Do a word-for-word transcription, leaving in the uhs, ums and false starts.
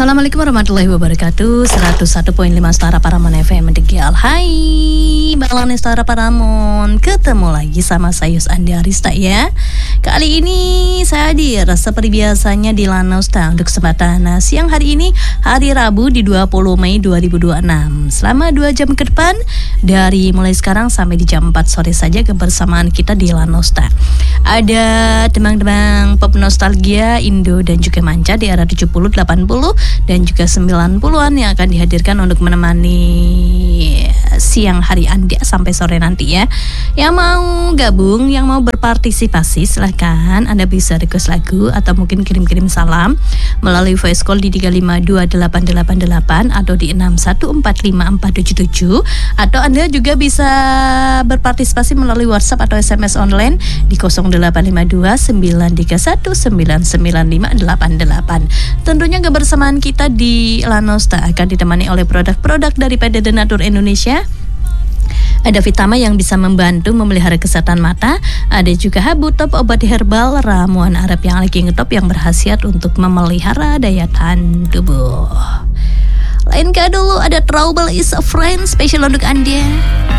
Assalamualaikum warahmatullahi wabarakatuh. seratus satu koma lima Setara Paramon F M Tegal. Hai Balane Setara Paramon, ketemu lagi sama saya Yus Andi Arista ya. Kali ini saya hadir seperti biasanya di Lanausta untuk kesempatan siang hari ini, hari Rabu di dua puluh Mei dua ribu dua puluh enam. Selama dua jam ke depan, dari mulai sekarang sampai di jam empat sore saja kebersamaan kita di Lanausta. Ada demang-demang pop nostalgia Indo dan juga manca di era tujuh puluh, delapan puluh dan juga sembilan puluhan yang akan dihadirkan untuk menemani siang hari Anda sampai sore nanti ya. Yang mau gabung, yang mau berpartisipasi, silahkan Anda bisa request lagu atau mungkin kirim-kirim salam melalui voice call di tiga lima dua delapan delapan delapan atau di enam satu empat lima empat tujuh tujuh, atau Anda juga bisa berpartisipasi melalui WhatsApp atau S M S online di nol delapan lima dua sembilan tiga satu sembilan sembilan lima delapan delapan. Tentunya kebersamaan kita di Lanausta akan ditemani oleh produk-produk dari P D Denatur Indonesia. Ada Vitama yang bisa membantu memelihara kesehatan mata. Ada juga Habu Top, obat herbal ramuan Arab yang lagi ngetop yang berkhasiat untuk memelihara daya tahan tubuh. Lain kali dulu ada Trouble is a Friend spesial untuk Anda.